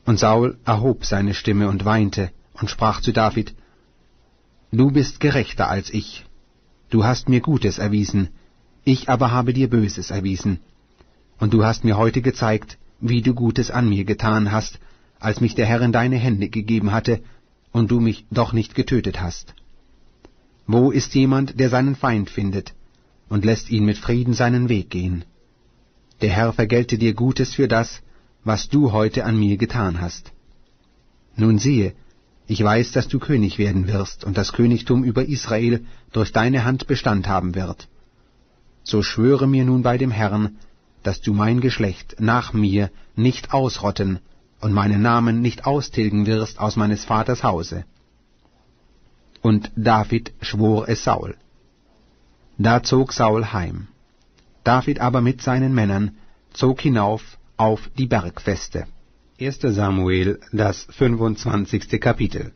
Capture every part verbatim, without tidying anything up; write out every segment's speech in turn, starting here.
Und Saul erhob seine Stimme und weinte und sprach zu David: Du bist gerechter als ich. Du hast mir Gutes erwiesen, ich aber habe dir Böses erwiesen. Und du hast mir heute gezeigt, wie du Gutes an mir getan hast, als mich der Herr in deine Hände gegeben hatte, und du mich doch nicht getötet hast. Wo ist jemand, der seinen Feind findet, und lässt ihn mit Frieden seinen Weg gehen? Der Herr vergelte dir Gutes für das, was du heute an mir getan hast. Nun siehe, ich weiß, dass du König werden wirst, und das Königtum über Israel durch deine Hand Bestand haben wird. So schwöre mir nun bei dem Herrn, dass du mein Geschlecht nach mir nicht ausrotten und meinen Namen nicht austilgen wirst aus meines Vaters Hause. Und David schwor es Saul. Da zog Saul heim. David aber mit seinen Männern zog hinauf auf die Bergfeste. erster Samuel, das fünfundzwanzigste Kapitel.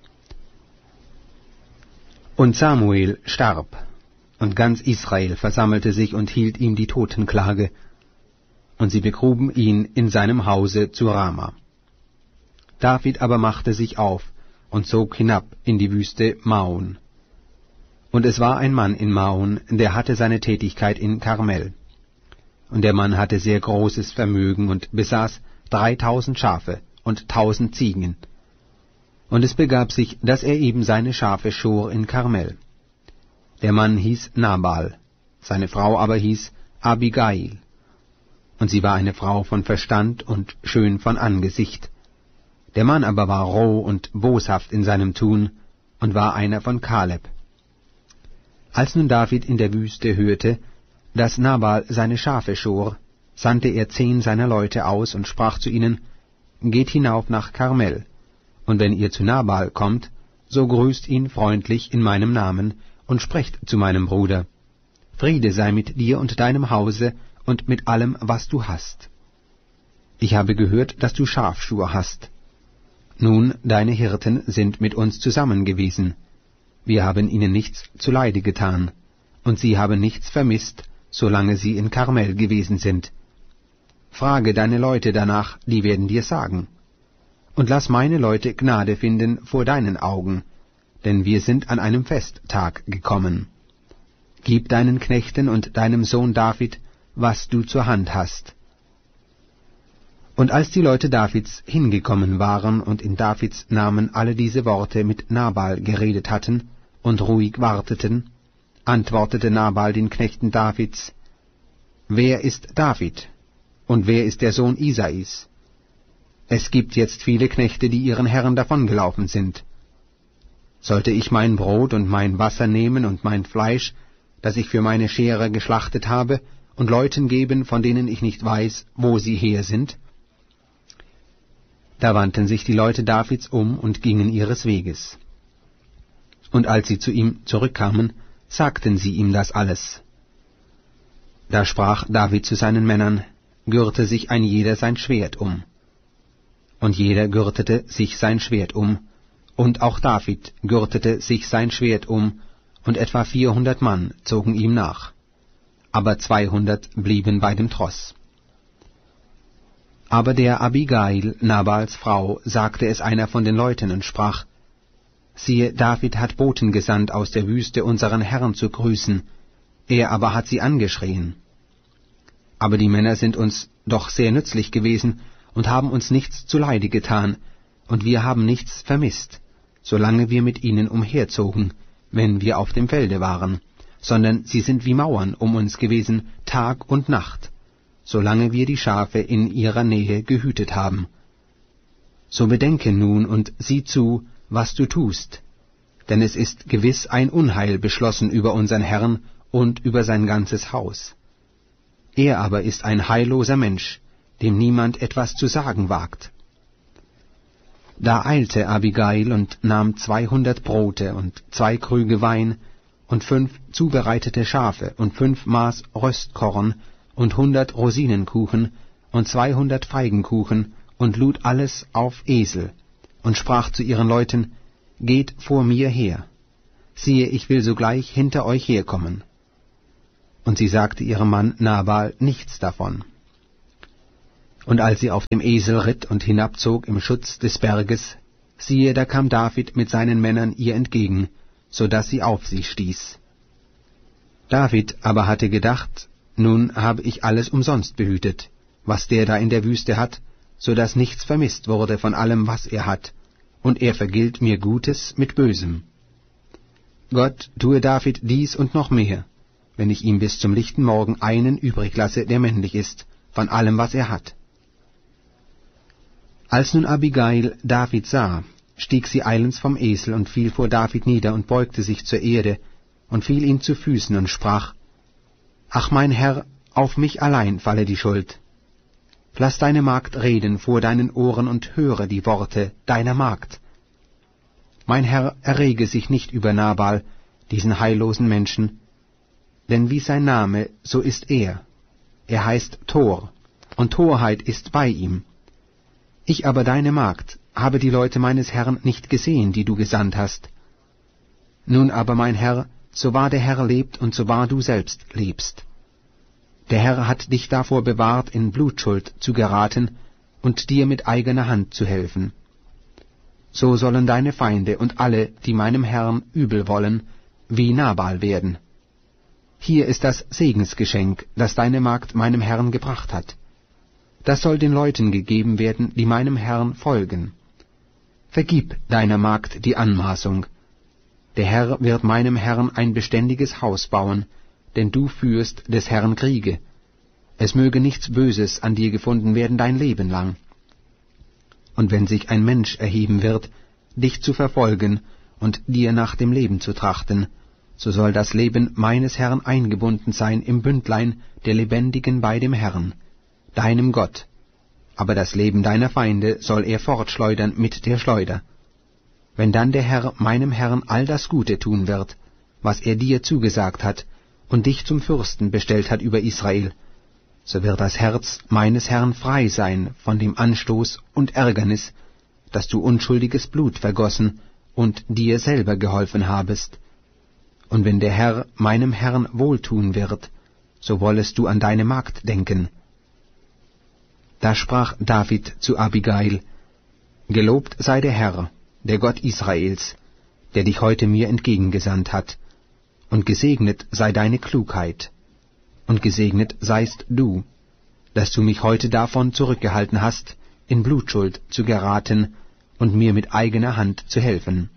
Und Samuel starb, und ganz Israel versammelte sich und hielt ihm die Totenklage, und sie begruben ihn in seinem Hause zu Rama. David aber machte sich auf und zog hinab in die Wüste Maon. Und es war ein Mann in Maon, der hatte seine Tätigkeit in Karmel. Und der Mann hatte sehr großes Vermögen und besaß dreitausend Schafe und tausend Ziegen. Und es begab sich, dass er eben seine Schafe schor in Karmel. Der Mann hieß Nabal, seine Frau aber hieß Abigail. Und sie war eine Frau von Verstand und schön von Angesicht. Der Mann aber war roh und boshaft in seinem Tun und war einer von Kaleb. Als nun David in der Wüste hörte, dass Nabal seine Schafe schor, sandte er zehn seiner Leute aus und sprach zu ihnen: Geht hinauf nach Karmel, und wenn ihr zu Nabal kommt, so grüßt ihn freundlich in meinem Namen und sprecht zu meinem Bruder: Friede sei mit dir und deinem Hause und mit allem, was du hast. Ich habe gehört, dass du Schafschur hast. Nun, deine Hirten sind mit uns zusammen gewesen. Wir haben ihnen nichts zuleide getan, und sie haben nichts vermisst, solange sie in Karmel gewesen sind. Frage deine Leute danach, die werden dir sagen. Und lass meine Leute Gnade finden vor deinen Augen, denn wir sind an einem Festtag gekommen. Gib deinen Knechten und deinem Sohn David, was du zur Hand hast. Und als die Leute Davids hingekommen waren und in Davids Namen alle diese Worte mit Nabal geredet hatten und ruhig warteten, antwortete Nabal den Knechten Davids: Wer ist David? Und wer ist der Sohn Isais? Es gibt jetzt viele Knechte, die ihren Herren davongelaufen sind. Sollte ich mein Brot und mein Wasser nehmen und mein Fleisch, das ich für meine Schere geschlachtet habe, und Leuten geben, von denen ich nicht weiß, wo sie her sind? Da wandten sich die Leute Davids um und gingen ihres Weges. Und als sie zu ihm zurückkamen, sagten sie ihm das alles. Da sprach David zu seinen Männern: Gürte sich ein jeder sein Schwert um. Und jeder gürtete sich sein Schwert um, und auch David gürtete sich sein Schwert um, und etwa vierhundert Mann zogen ihm nach, aber zweihundert blieben bei dem Tross. Aber der Abigail, Nabals Frau, sagte es einer von den Leuten und sprach: Siehe, David hat Boten gesandt aus der Wüste, unseren Herrn zu grüßen, er aber hat sie angeschrien. Aber die Männer sind uns doch sehr nützlich gewesen und haben uns nichts zuleide getan, und wir haben nichts vermisst, solange wir mit ihnen umherzogen, wenn wir auf dem Felde waren, sondern sie sind wie Mauern um uns gewesen, Tag und Nacht, solange wir die Schafe in ihrer Nähe gehütet haben. So bedenke nun und sieh zu, was du tust, denn es ist gewiss ein Unheil beschlossen über unseren Herrn und über sein ganzes Haus. Er aber ist ein heilloser Mensch, dem niemand etwas zu sagen wagt. Da eilte Abigail und nahm zweihundert Brote und zwei Krüge Wein und fünf zubereitete Schafe und fünf Maß Röstkorn und hundert Rosinenkuchen und zweihundert Feigenkuchen und lud alles auf Esel und sprach zu ihren Leuten: Geht vor mir her, siehe, ich will sogleich hinter euch herkommen. Und sie sagte ihrem Mann Nabal nichts davon. Und als sie auf dem Esel ritt und hinabzog im Schutz des Berges, siehe, da kam David mit seinen Männern ihr entgegen, so daß sie auf sie stieß. David aber hatte gedacht, nun habe ich alles umsonst behütet, was der da in der Wüste hat, so daß nichts vermisst wurde von allem, was er hat, und er vergilt mir Gutes mit Bösem. Gott tue David dies und noch mehr, wenn ich ihm bis zum lichten Morgen einen übrig lasse, der männlich ist, von allem, was er hat. Als nun Abigail David sah, stieg sie eilends vom Esel und fiel vor David nieder und beugte sich zur Erde und fiel ihm zu Füßen und sprach, »Ach, mein Herr, auf mich allein falle die Schuld. Lass deine Magd reden vor deinen Ohren und höre die Worte deiner Magd. Mein Herr errege sich nicht über Nabal, diesen heillosen Menschen, denn wie sein Name, so ist er. Er heißt Tor, und Torheit ist bei ihm. Ich aber, deine Magd, habe die Leute meines Herrn nicht gesehen, die du gesandt hast. Nun aber, mein Herr, so wahr der Herr lebt und so wahr du selbst lebst. Der Herr hat dich davor bewahrt, in Blutschuld zu geraten und dir mit eigener Hand zu helfen. So sollen deine Feinde und alle, die meinem Herrn übel wollen, wie Nabal werden. Hier ist das Segensgeschenk, das deine Magd meinem Herrn gebracht hat. Das soll den Leuten gegeben werden, die meinem Herrn folgen. Vergib deiner Magd die Anmaßung. Der Herr wird meinem Herrn ein beständiges Haus bauen, denn du führst des Herrn Kriege. Es möge nichts Böses an dir gefunden werden dein Leben lang. Und wenn sich ein Mensch erheben wird, dich zu verfolgen und dir nach dem Leben zu trachten, so soll das Leben meines Herrn eingebunden sein im Bündlein der Lebendigen bei dem Herrn, deinem Gott. Aber das Leben deiner Feinde soll er fortschleudern mit der Schleuder. Wenn dann der Herr meinem Herrn all das Gute tun wird, was er dir zugesagt hat und dich zum Fürsten bestellt hat über Israel, so wird das Herz meines Herrn frei sein von dem Anstoß und Ärgernis, dass du unschuldiges Blut vergossen und dir selber geholfen habest. Und wenn der Herr meinem Herrn wohltun wird, so wollest du an deine Magd denken. Da sprach David zu Abigail, Gelobt sei der Herr, der Gott Israels, der dich heute mir entgegengesandt hat, und gesegnet sei deine Klugheit, und gesegnet seist du, dass du mich heute davon zurückgehalten hast, in Blutschuld zu geraten und mir mit eigener Hand zu helfen.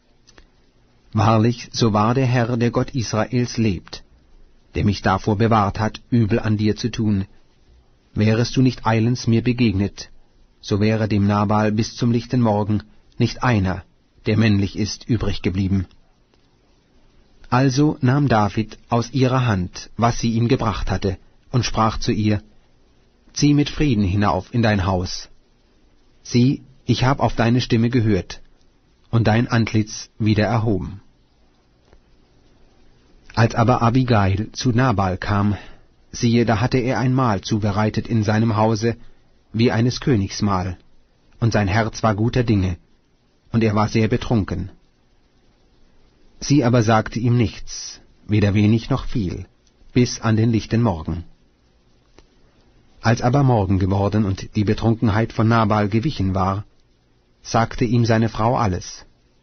Wahrlich, so wahr der Herr, der Gott Israels, lebt, der mich davor bewahrt hat, übel an dir zu tun, wärest du nicht eilends mir begegnet, so wäre dem Nabal bis zum lichten Morgen nicht einer, der männlich ist, übrig geblieben. Also nahm David aus ihrer Hand, was sie ihm gebracht hatte, und sprach zu ihr, Zieh mit Frieden hinauf in dein Haus. Sieh, ich hab auf deine Stimme gehört, und dein Antlitz wieder erhoben. Als aber Abigail zu Nabal kam, siehe, da hatte er ein Mahl zubereitet in seinem Hause, wie eines Königs Mahl, und sein Herz war guter Dinge, und er war sehr betrunken. Sie aber sagte ihm nichts, weder wenig noch viel, bis an den lichten Morgen. Als aber Morgen geworden und die Betrunkenheit von Nabal gewichen war, sagte ihm seine Frau alles.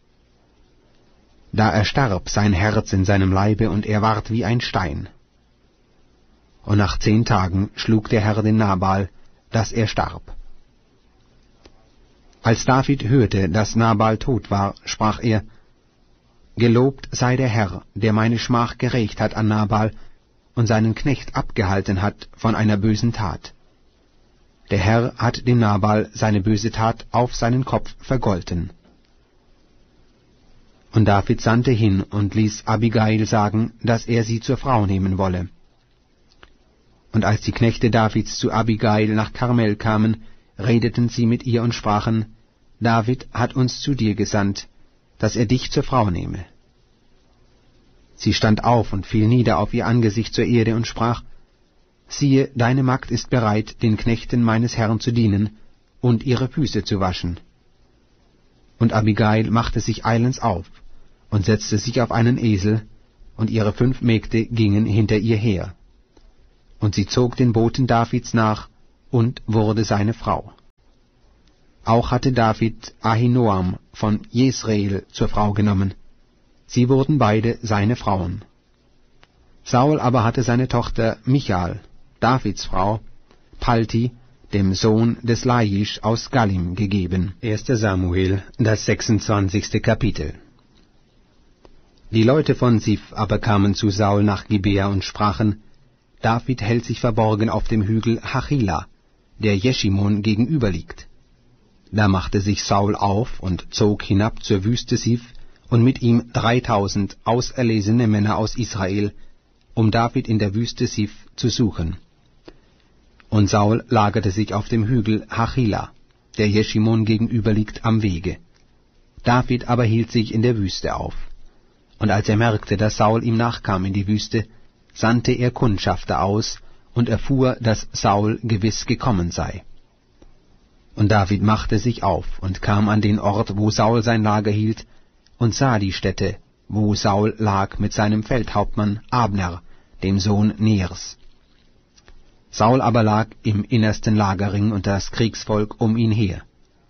Da erstarb sein Herz in seinem Leibe, und er ward wie ein Stein. Und nach zehn Tagen schlug der Herr den Nabal, dass er starb. Als David hörte, dass Nabal tot war, sprach er, Gelobt sei der Herr, der meine Schmach gerächt hat an Nabal und seinen Knecht abgehalten hat von einer bösen Tat. Der Herr hat dem Nabal seine böse Tat auf seinen Kopf vergolten. Und David sandte hin und ließ Abigail sagen, dass er sie zur Frau nehmen wolle. Und als die Knechte Davids zu Abigail nach Karmel kamen, redeten sie mit ihr und sprachen, David hat uns zu dir gesandt, dass er dich zur Frau nehme. Sie stand auf und fiel nieder auf ihr Angesicht zur Erde und sprach, Siehe, deine Magd ist bereit, den Knechten meines Herrn zu dienen und ihre Füße zu waschen. Und Abigail machte sich eilends auf und setzte sich auf einen Esel, und ihre fünf Mägde gingen hinter ihr her. Und sie zog den Boten Davids nach und wurde seine Frau. Auch hatte David Ahinoam von Jesreel zur Frau genommen. Sie wurden beide seine Frauen. Saul aber hatte seine Tochter Michal, Davids Frau, Palti, dem Sohn des Laisch aus Galim, gegeben. erster Samuel, das sechsundzwanzigste Kapitel. Die Leute von Sif aber kamen zu Saul nach Gibea und sprachen, David hält sich verborgen auf dem Hügel Hachila, der Jeschimon gegenüber liegt. Da machte sich Saul auf und zog hinab zur Wüste Sif und mit ihm dreitausend auserlesene Männer aus Israel, um David in der Wüste Sif zu suchen. Und Saul lagerte sich auf dem Hügel Hachila, der Jeschimon gegenüber liegt, am Wege. David aber hielt sich in der Wüste auf. Und als er merkte, dass Saul ihm nachkam in die Wüste, sandte er Kundschafter aus und erfuhr, dass Saul gewiss gekommen sei. Und David machte sich auf und kam an den Ort, wo Saul sein Lager hielt, und sah die Stätte, wo Saul lag mit seinem Feldhauptmann Abner, dem Sohn Ners. Saul aber lag im innersten Lagerring und das Kriegsvolk um ihn her.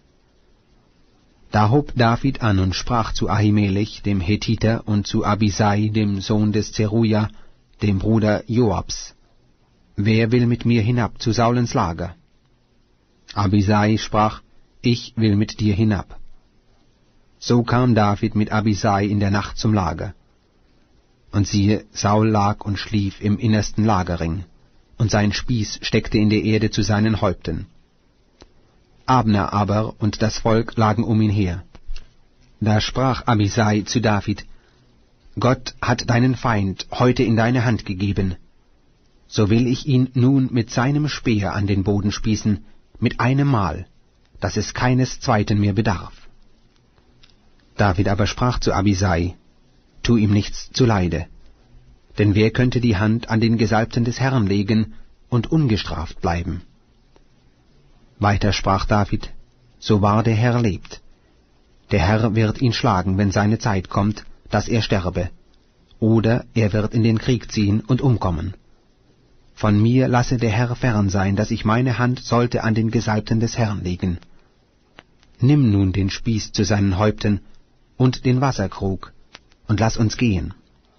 Da hob David an und sprach zu Ahimelech, dem Hethiter, und zu Abisai, dem Sohn des Zeruja, dem Bruder Joabs: Wer will mit mir hinab zu Saul ins Lager? Abisai sprach: Ich will mit dir hinab. So kam David mit Abisai in der Nacht zum Lager. Und siehe, Saul lag und schlief im innersten Lagerring, und sein Spieß steckte in der Erde zu seinen Häupten. Abner aber und das Volk lagen um ihn her. Da sprach Abisai zu David: Gott hat deinen Feind heute in deine Hand gegeben. So will ich ihn nun mit seinem Speer an den Boden spießen, mit einem Mal, dass es keines zweiten mehr bedarf. David aber sprach zu Abisai: Tu ihm nichts zuleide, denn wer könnte die Hand an den Gesalbten des Herrn legen und ungestraft bleiben? Weiter sprach David: So wahr der Herr lebt, der Herr wird ihn schlagen, wenn seine Zeit kommt, dass er sterbe, oder er wird in den Krieg ziehen und umkommen. Von mir lasse der Herr fern sein, dass ich meine Hand sollte an den Gesalbten des Herrn legen. Nimm nun den Spieß zu seinen Häupten und den Wasserkrug, und lass uns gehen.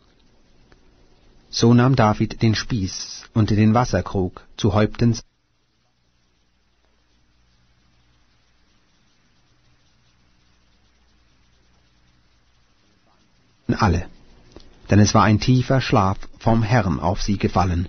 So nahm David den Spieß und den Wasserkrug zu Häupten alle, denn es war ein tiefer Schlaf vom Herrn auf sie gefallen.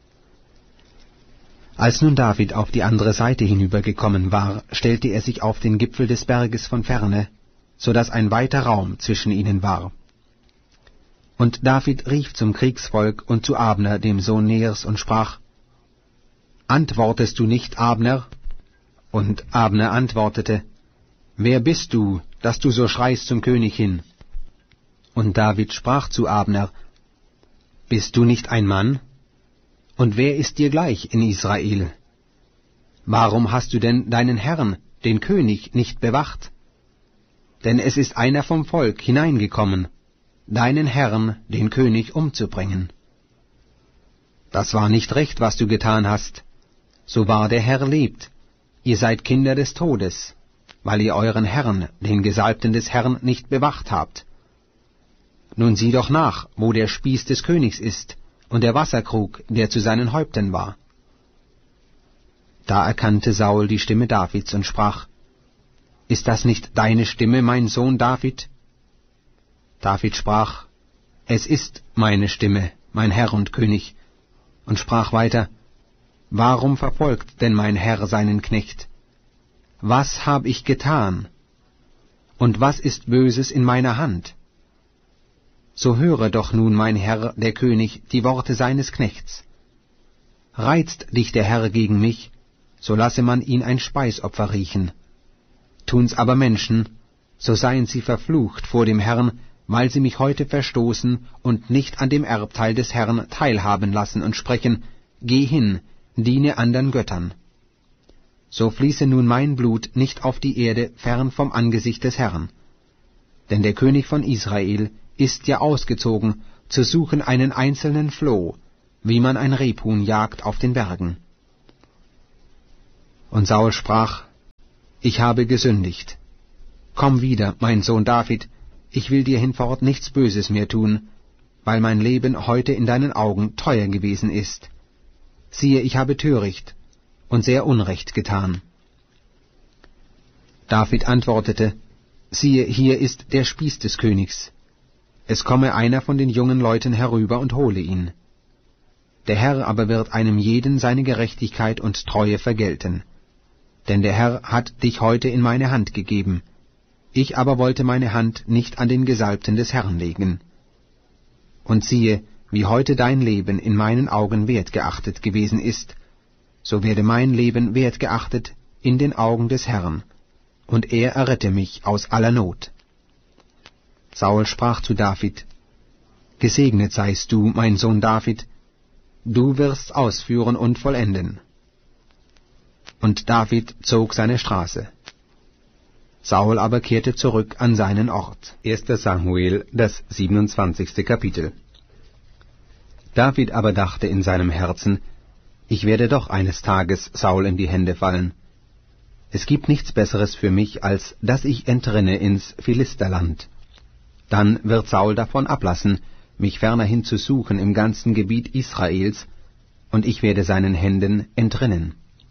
Als nun David auf die andere Seite hinübergekommen war, stellte er sich auf den Gipfel des Berges von ferne, so dass ein weiter Raum zwischen ihnen war. Und David rief zum Kriegsvolk und zu Abner, dem Sohn Ners, und sprach: Antwortest du nicht, Abner? Und Abner antwortete: Wer bist du, dass du so schreist zum König hin? Und David sprach zu Abner: Bist du nicht ein Mann? Und wer ist dir gleich in Israel? Warum hast du denn deinen Herrn, den König, nicht bewacht? Denn es ist einer vom Volk hineingekommen, deinen Herrn, den König, umzubringen. Das war nicht recht, was du getan hast. So wahr der Herr lebt, ihr seid Kinder des Todes, weil ihr euren Herrn, den Gesalbten des Herrn, nicht bewacht habt. Nun sieh doch nach, wo der Spieß des Königs ist, und der Wasserkrug, der zu seinen Häupten war. Da erkannte Saul die Stimme Davids und sprach: Ist das nicht deine Stimme, mein Sohn David? David sprach: Es ist meine Stimme, mein Herr und König, und sprach weiter: Warum verfolgt denn mein Herr seinen Knecht? Was hab ich getan? Und was ist Böses in meiner Hand? So höre doch nun, mein Herr, der König, die Worte seines Knechts. Reizt dich der Herr gegen mich, so lasse man ihn ein Speisopfer riechen. Tun's aber Menschen, so seien sie verflucht vor dem Herrn, weil sie mich heute verstoßen und nicht an dem Erbteil des Herrn teilhaben lassen und sprechen: Geh hin, diene andern Göttern. So fließe nun mein Blut nicht auf die Erde fern vom Angesicht des Herrn. Denn der König von Israel ist ja ausgezogen, zu suchen einen einzelnen Floh, wie man ein Rebhuhn jagt auf den Bergen. Und Saul sprach: Ich habe gesündigt. Komm wieder, mein Sohn David, ich will dir hinfort nichts Böses mehr tun, weil mein Leben heute in deinen Augen teuer gewesen ist. Siehe, ich habe töricht und sehr Unrecht getan. David antwortete: Siehe, hier ist der Spieß des Königs. Es komme einer von den jungen Leuten herüber und hole ihn. Der Herr aber wird einem jeden seine Gerechtigkeit und Treue vergelten. Denn der Herr hat dich heute in meine Hand gegeben. Ich aber wollte meine Hand nicht an den Gesalbten des Herrn legen. Und siehe, wie heute dein Leben in meinen Augen wertgeachtet gewesen ist, so werde mein Leben wertgeachtet in den Augen des Herrn, und er errette mich aus aller Not. Saul sprach zu David: Gesegnet seist du, mein Sohn David, du wirst's ausführen und vollenden. Und David zog seine Straße. Saul aber kehrte zurück an seinen Ort. erster Samuel, das siebenundzwanzigste Kapitel. David aber dachte in seinem Herzen: Ich werde doch eines Tages Saul in die Hände fallen. Es gibt nichts Besseres für mich, als dass ich entrinne ins Philisterland. Dann wird Saul davon ablassen, mich fernerhin zu suchen im ganzen Gebiet Israels, und ich werde seinen Händen entrinnen.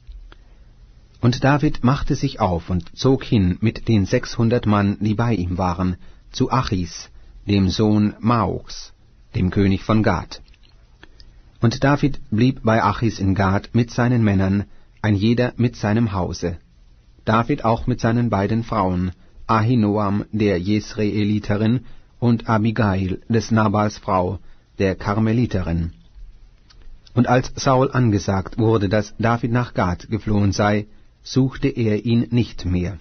Und David machte sich auf und zog hin mit den sechshundert Mann, die bei ihm waren, zu Achis, dem Sohn Maochs, dem König von Gad. Und David blieb bei Achis in Gad mit seinen Männern, ein jeder mit seinem Hause. David auch mit seinen beiden Frauen, Ahinoam der Jesreeliterin und Abigail des Nabals Frau, der Karmeliterin. Und als Saul angesagt wurde, dass David nach Gad geflohen sei, suchte er ihn nicht mehr.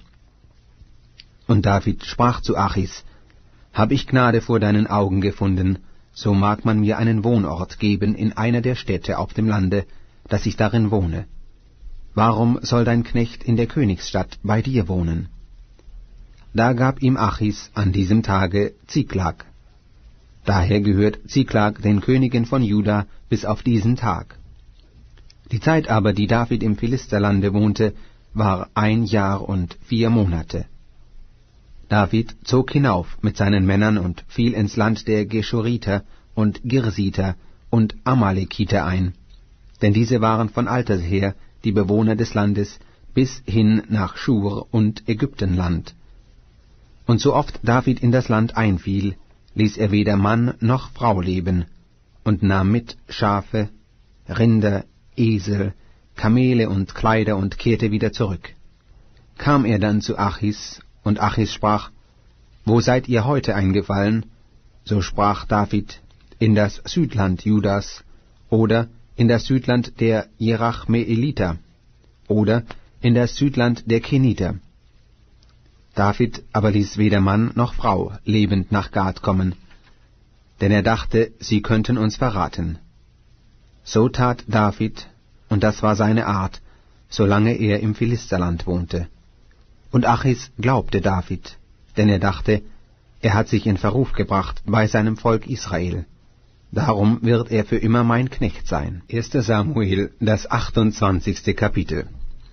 Und David sprach zu Achis: Hab ich Gnade vor deinen Augen gefunden, so mag man mir einen Wohnort geben in einer der Städte auf dem Lande, dass ich darin wohne. Warum soll dein Knecht in der Königsstadt bei dir wohnen? Da gab ihm Achis an diesem Tage Ziklag. Daher gehört Ziklag den Königen von Juda bis auf diesen Tag. Die Zeit aber, die David im Philisterlande wohnte, war ein Jahr und vier Monate. David zog hinauf mit seinen Männern und fiel ins Land der Geschuriter und Girsiter und Amalekiter ein, denn diese waren von alters her die Bewohner des Landes bis hin nach Schur und Ägyptenland. Und so oft David in das Land einfiel, ließ er weder Mann noch Frau leben, und nahm mit Schafe, Rinder, Esel, Kamele und Kleider und kehrte wieder zurück. Kam er dann zu Achis, und Achis sprach: Wo seid ihr heute eingefallen? So sprach David: In das Südland Judas, oder in das Südland der Jerachmeeliter, oder in das Südland der Keniter. David aber ließ weder Mann noch Frau lebend nach Gad kommen, denn er dachte, sie könnten uns verraten. So tat David, und das war seine Art, solange er im Philisterland wohnte. Und Achis glaubte David, denn er dachte, er hat sich in Verruf gebracht bei seinem Volk Israel. Darum wird er für immer mein Knecht sein. erster Samuel, das achtundzwanzigste Kapitel.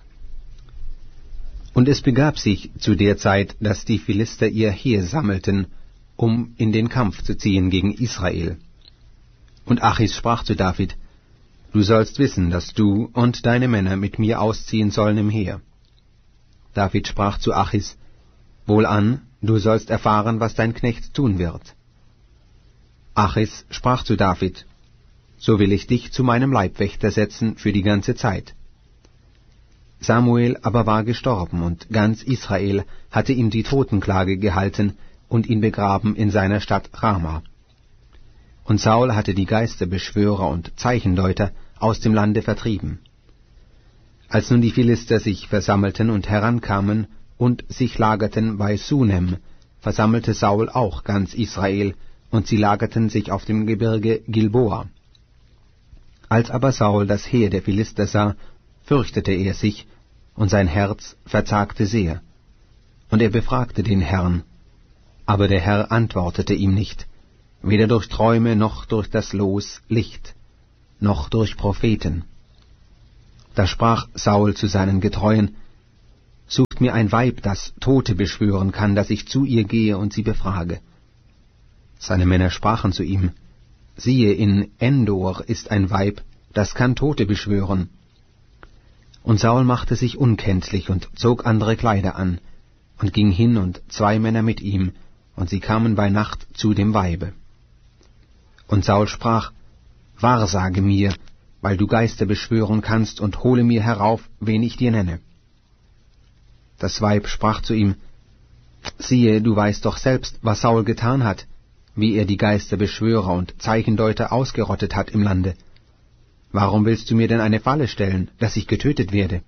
Und es begab sich zu der Zeit, dass die Philister ihr Heer sammelten, um in den Kampf zu ziehen gegen Israel. Und Achis sprach zu David: Du sollst wissen, dass du und deine Männer mit mir ausziehen sollen im Heer. David sprach zu Achis: Wohlan, du sollst erfahren, was dein Knecht tun wird. Achis sprach zu David: So will ich dich zu meinem Leibwächter setzen für die ganze Zeit. Samuel aber war gestorben, und ganz Israel hatte ihm die Totenklage gehalten und ihn begraben in seiner Stadt Rama. Und Saul hatte die Geisterbeschwörer und Zeichendeuter aus dem Lande vertrieben. Als nun die Philister sich versammelten und herankamen und sich lagerten bei Sunem, versammelte Saul auch ganz Israel, und sie lagerten sich auf dem Gebirge Gilboa. Als aber Saul das Heer der Philister sah, fürchtete er sich, und sein Herz verzagte sehr. Und er befragte den Herrn, aber der Herr antwortete ihm nicht, weder durch Träume noch durch das Los Licht, noch durch Propheten. Da sprach Saul zu seinen Getreuen: »Sucht mir ein Weib, das Tote beschwören kann, dass ich zu ihr gehe und sie befrage.« Seine Männer sprachen zu ihm: »Siehe, in Endor ist ein Weib, das kann Tote beschwören.« Und Saul machte sich unkenntlich und zog andere Kleider an und ging hin und zwei Männer mit ihm, und sie kamen bei Nacht zu dem Weibe. Und Saul sprach: »Wahrsage mir, weil du Geister beschwören kannst, und hole mir herauf, wen ich dir nenne.« Das Weib sprach zu ihm: »Siehe, du weißt doch selbst, was Saul getan hat, wie er die Geisterbeschwörer und Zeichendeuter ausgerottet hat im Lande. Warum willst du mir denn eine Falle stellen, dass ich getötet werde?«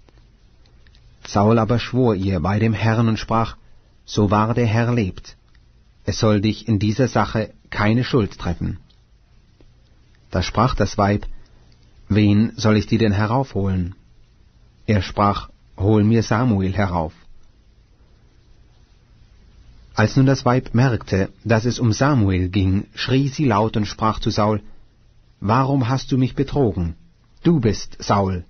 Saul aber schwor ihr bei dem Herrn und sprach: »So wahr der Herr lebt, es soll dich in dieser Sache keine Schuld treffen.« Da sprach das Weib: »Wen soll ich dir denn heraufholen?« Er sprach: »Hol mir Samuel herauf.« Als nun das Weib merkte, dass es um Samuel ging, schrie sie laut und sprach zu Saul: »Warum hast du mich betrogen? Du bist Saul.«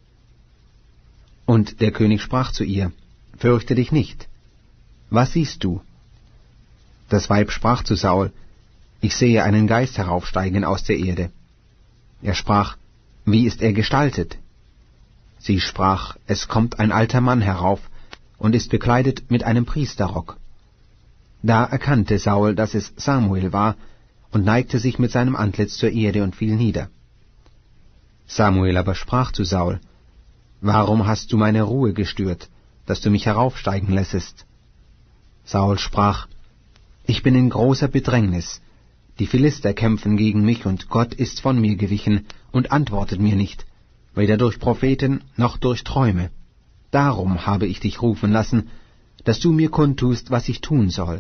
Und der König sprach zu ihr: »Fürchte dich nicht. Was siehst du?« Das Weib sprach zu Saul: »Ich sehe einen Geist heraufsteigen aus der Erde.« Er sprach: »Wie ist er gestaltet?« Sie sprach: »Es kommt ein alter Mann herauf und ist bekleidet mit einem Priesterrock.« Da erkannte Saul, dass es Samuel war, und neigte sich mit seinem Antlitz zur Erde und fiel nieder. Samuel aber sprach zu Saul: »Warum hast du meine Ruhe gestört, dass du mich heraufsteigen lässest?« Saul sprach: »Ich bin in großer Bedrängnis. Die Philister kämpfen gegen mich, und Gott ist von mir gewichen und antwortet mir nicht, weder durch Propheten noch durch Träume. Darum habe ich dich rufen lassen, dass du mir kundtust, was ich tun soll.«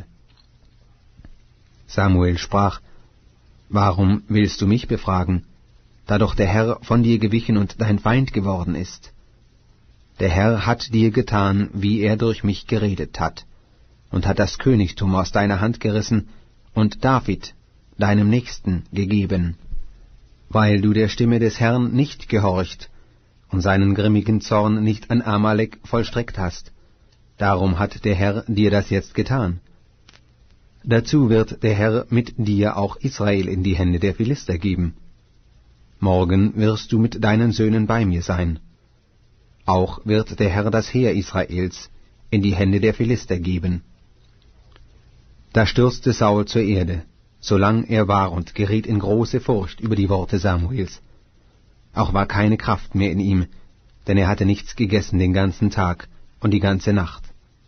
Samuel sprach: »Warum willst du mich befragen, da doch der Herr von dir gewichen und dein Feind geworden ist? Der Herr hat dir getan, wie er durch mich geredet hat, und hat das Königtum aus deiner Hand gerissen und David, deinem Nächsten, gegeben, weil du der Stimme des Herrn nicht gehorcht und seinen grimmigen Zorn nicht an Amalek vollstreckt hast. Darum hat der Herr dir das jetzt getan. Dazu wird der Herr mit dir auch Israel in die Hände der Philister geben. Morgen wirst du mit deinen Söhnen bei mir sein. Auch wird der Herr das Heer Israels in die Hände der Philister geben.« Da stürzte Saul zur Erde, solang er war, und geriet in große Furcht über die Worte Samuels. Auch war keine Kraft mehr in ihm, denn er hatte nichts gegessen den ganzen Tag und die ganze Nacht.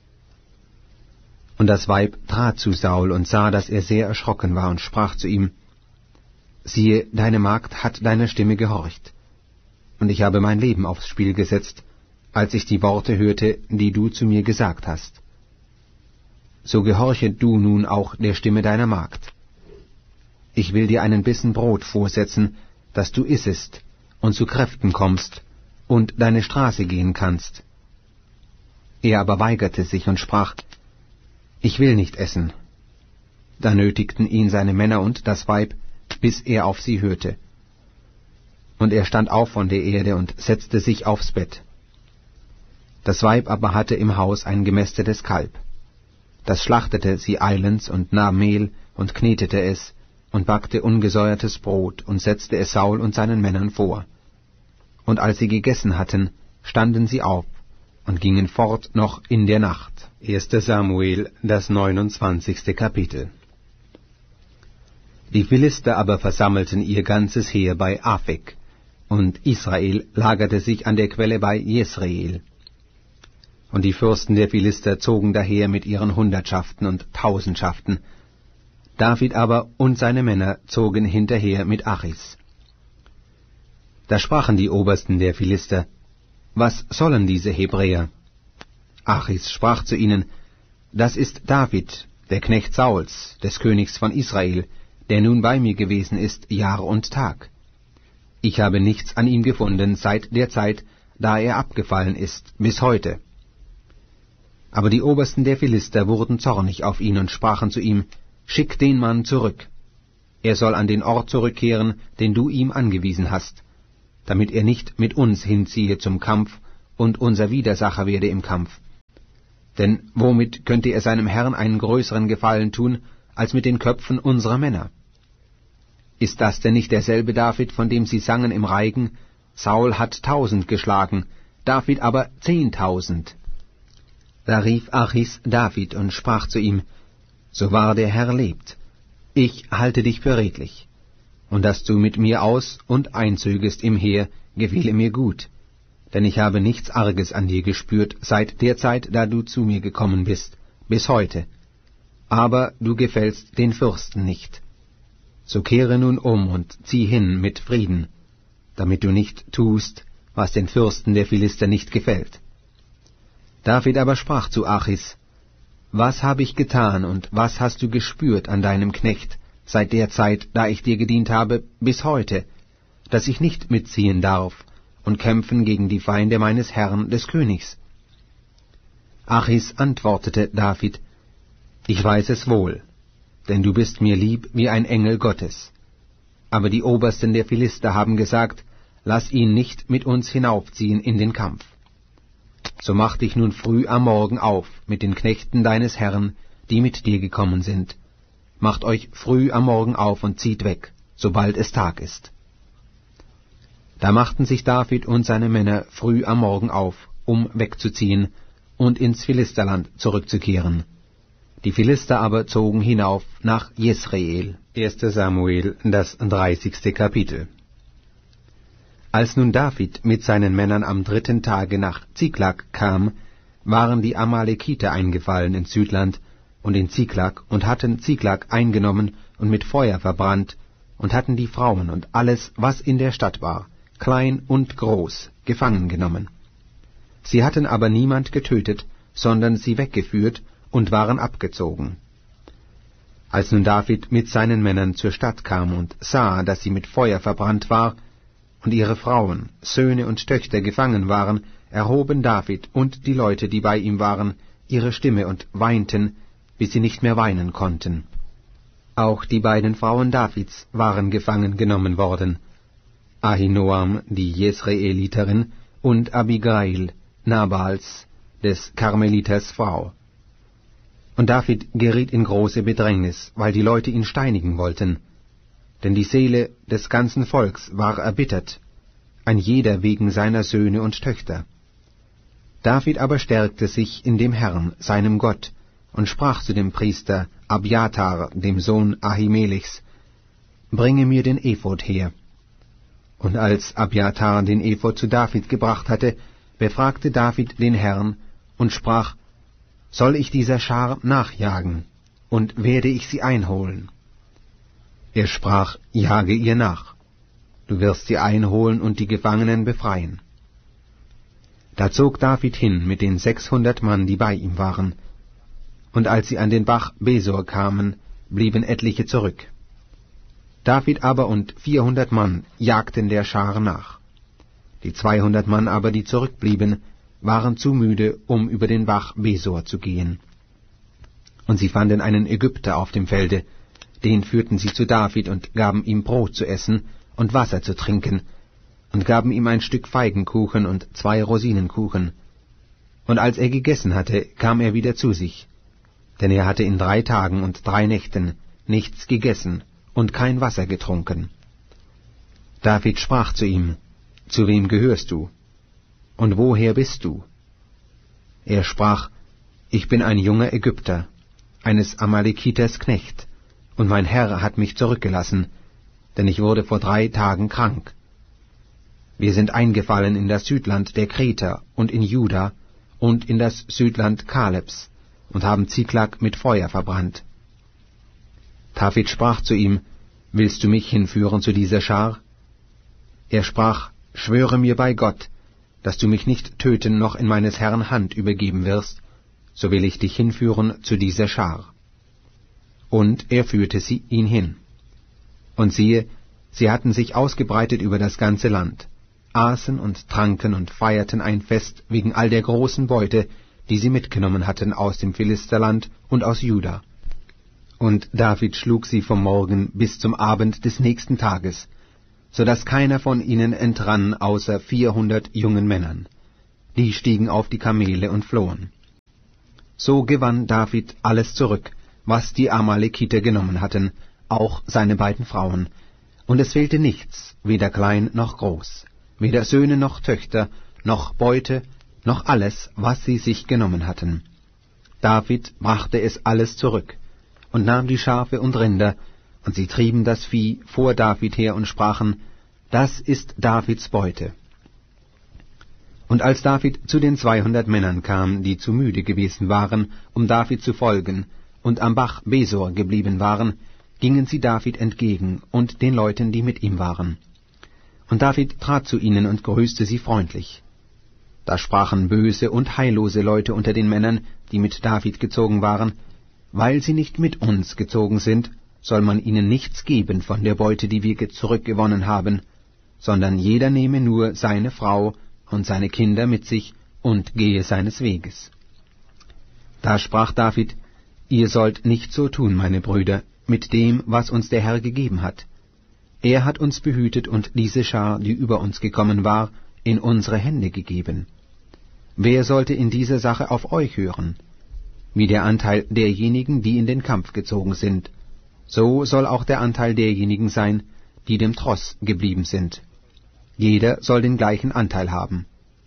Und das Weib trat zu Saul und sah, dass er sehr erschrocken war, und sprach zu ihm: »Siehe, deine Magd hat deiner Stimme gehorcht, und ich habe mein Leben aufs Spiel gesetzt, als ich die Worte hörte, die du zu mir gesagt hast. So gehorche du nun auch der Stimme deiner Magd. Ich will dir einen Bissen Brot vorsetzen, dass du issest und zu Kräften kommst und deine Straße gehen kannst.« Er aber weigerte sich und sprach: »Ich will nicht essen.« Da nötigten ihn seine Männer und das Weib, bis er auf sie hörte. Und er stand auf von der Erde und setzte sich aufs Bett. Das Weib aber hatte im Haus ein gemästetes Kalb. Das schlachtete sie eilends und nahm Mehl und knetete es und backte ungesäuertes Brot und setzte es Saul und seinen Männern vor. Und als sie gegessen hatten, standen sie auf und gingen fort noch in der Nacht. erster Samuel, das neunundzwanzigste Kapitel. Die Philister aber versammelten ihr ganzes Heer bei Aphek, und Israel lagerte sich an der Quelle bei Jesreel. Und die Fürsten der Philister zogen daher mit ihren Hundertschaften und Tausendschaften. David aber und seine Männer zogen hinterher mit Achis. Da sprachen die Obersten der Philister: »Was sollen diese Hebräer?« Achis sprach zu ihnen: »Das ist David, der Knecht Sauls, des Königs von Israel, der nun bei mir gewesen ist Jahr und Tag. Ich habe nichts an ihm gefunden seit der Zeit, da er abgefallen ist, bis heute.« Aber die Obersten der Philister wurden zornig auf ihn und sprachen zu ihm: »Schick den Mann zurück. Er soll an den Ort zurückkehren, den du ihm angewiesen hast. damit er nicht mit uns hinziehe zum Kampf und unser Widersacher werde im Kampf. Denn womit könnte er seinem Herrn einen größeren Gefallen tun, als mit den Köpfen unserer Männer? Ist das denn nicht derselbe David, von dem sie sangen im Reigen, Saul hat tausend geschlagen, David aber zehntausend? Da rief Achis David und sprach zu ihm, so wahr der Herr lebt, ich halte dich für redlich, und dass du mit mir aus- und einzögest im Heer, gefiele mir gut, denn ich habe nichts Arges an dir gespürt, seit der Zeit, da du zu mir gekommen bist, bis heute. Aber du gefällst den Fürsten nicht. So kehre nun um und zieh hin mit Frieden, damit du nicht tust, was den Fürsten der Philister nicht gefällt. David aber sprach zu Achis, was habe ich getan und was hast du gespürt an deinem Knecht, seit der Zeit, da ich dir gedient habe, bis heute, dass ich nicht mitziehen darf und kämpfen gegen die Feinde meines Herrn des Königs? Achis antwortete David, ich weiß es wohl, denn du bist mir lieb wie ein Engel Gottes. Aber die Obersten der Philister haben gesagt, lass ihn nicht mit uns hinaufziehen in den Kampf. So mach dich nun früh am Morgen auf mit den Knechten deines Herrn, die mit dir gekommen sind. Macht euch früh am Morgen auf und zieht weg, sobald es Tag ist. Da machten sich David und seine Männer früh am Morgen auf, um wegzuziehen und ins Philisterland zurückzukehren. Die Philister aber zogen hinauf nach Jesreel. erster Samuel, das dreißigste Kapitel. Als nun David mit seinen Männern am dritten Tage nach Ziklag kam, waren die Amalekiter eingefallen ins Südland und in Ziklag und hatten Ziklag eingenommen und mit Feuer verbrannt und hatten die Frauen und alles, was in der Stadt war, klein und groß, gefangen genommen. Sie hatten aber niemand getötet, sondern sie weggeführt und waren abgezogen. Als nun David mit seinen Männern zur Stadt kam und sah, dass sie mit Feuer verbrannt war, und ihre Frauen, Söhne und Töchter gefangen waren, erhoben David und die Leute, die bei ihm waren, ihre Stimme und weinten, bis sie nicht mehr weinen konnten. Auch die beiden Frauen Davids waren gefangen genommen worden, Ahinoam, die Jesreeliterin, und Abigail, Nabals, des Karmeliters Frau. Und David geriet in große Bedrängnis, weil die Leute ihn steinigen wollten. Denn die Seele des ganzen Volks war erbittert, ein jeder wegen seiner Söhne und Töchter. David aber stärkte sich in dem Herrn, seinem Gott, und sprach zu dem Priester Abjatar, dem Sohn Ahimelechs, »Bringe mir den Ephod her.« Und als Abjatar den Ephod zu David gebracht hatte, befragte David den Herrn und sprach, »Soll ich dieser Schar nachjagen, und werde ich sie einholen?« Er sprach, »Jage ihr nach. Du wirst sie einholen und die Gefangenen befreien.« Da zog David hin mit den sechshundert Mann, die bei ihm waren. Und als sie an den Bach Besor kamen, blieben etliche zurück. David aber und vierhundert Mann jagten der Schar nach. Die zweihundert Mann aber, die zurückblieben, waren zu müde, um über den Bach Besor zu gehen. Und sie fanden einen Ägypter auf dem Felde, den führten sie zu David und gaben ihm Brot zu essen und Wasser zu trinken, und gaben ihm ein Stück Feigenkuchen und zwei Rosinenkuchen. Und als er gegessen hatte, kam er wieder zu sich, denn er hatte in drei Tagen und drei Nächten nichts gegessen und kein Wasser getrunken. David sprach zu ihm, »Zu wem gehörst du? Und woher bist du?« Er sprach, »Ich bin ein junger Ägypter, eines Amalekiters Knecht, und mein Herr hat mich zurückgelassen, denn ich wurde vor drei Tagen krank. Wir sind eingefallen in das Südland der Kreter und in Juda und in das Südland Kalebs und haben Ziklag mit Feuer verbrannt.« David sprach zu ihm, »Willst du mich hinführen zu dieser Schar?« Er sprach, »Schwöre mir bei Gott, dass du mich nicht töten noch in meines Herrn Hand übergeben wirst, so will ich dich hinführen zu dieser Schar.« Und er führte sie ihn hin. Und siehe, sie hatten sich ausgebreitet über das ganze Land, aßen und tranken und feierten ein Fest wegen all der großen Beute, die sie mitgenommen hatten aus dem Philisterland und aus Juda. Und David schlug sie vom Morgen bis zum Abend des nächsten Tages, so dass keiner von ihnen entrann außer vierhundert jungen Männern. Die stiegen auf die Kamele und flohen. So gewann David alles zurück, was die Amalekiter genommen hatten, auch seine beiden Frauen, und es fehlte nichts, weder klein noch groß, weder Söhne noch Töchter, noch Beute, noch alles, was sie sich genommen hatten. David brachte es alles zurück und nahm die Schafe und Rinder, und sie trieben das Vieh vor David her und sprachen, das ist Davids Beute. Und als David zu den zweihundert Männern kam, die zu müde gewesen waren, um David zu folgen, und am Bach Besor geblieben waren, gingen sie David entgegen und den Leuten, die mit ihm waren. Und David trat zu ihnen und grüßte sie freundlich. Da sprachen böse und heillose Leute unter den Männern, die mit David gezogen waren, weil sie nicht mit uns gezogen sind, soll man ihnen nichts geben von der Beute, die wir zurückgewonnen haben, sondern jeder nehme nur seine Frau und seine Kinder mit sich und gehe seines Weges. Da sprach David, ihr sollt nicht so tun, meine Brüder, mit dem, was uns der Herr gegeben hat. Er hat uns behütet und diese Schar, die über uns gekommen war, in unsere Hände gegeben. Wer sollte in dieser Sache auf euch hören? Wie der Anteil derjenigen, die in den Kampf gezogen sind, so soll auch der Anteil derjenigen sein, die dem Tross geblieben sind. Jeder soll den gleichen Anteil haben.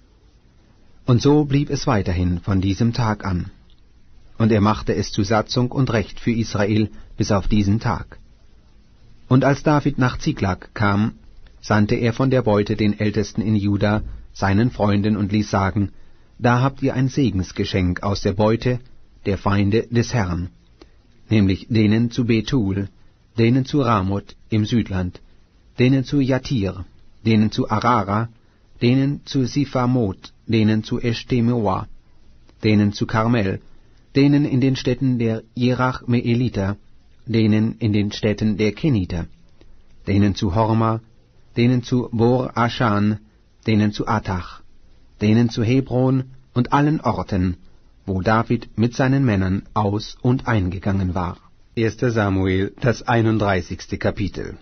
Und so blieb es weiterhin von diesem Tag an. Und er machte es zu Satzung und Recht für Israel bis auf diesen Tag. Und als David nach Ziklag kam, sandte er von der Beute den Ältesten in Juda, seinen Freunden, und ließ sagen, da habt ihr ein Segensgeschenk aus der Beute der Feinde des Herrn, nämlich denen zu Bethul, denen zu Ramoth im Südland, denen zu Jatir, denen zu Arara, denen zu Siphamoth, denen zu Eshtemoa, denen zu Karmel, denen in den Städten der Jerachmeeliter, denen in den Städten der Keniter, denen zu Horma, denen zu Bor Aschan, denen zu Atach, denen zu Hebron und allen Orten, wo David mit seinen Männern aus- und eingegangen war. erster Samuel, das einunddreißigste Kapitel.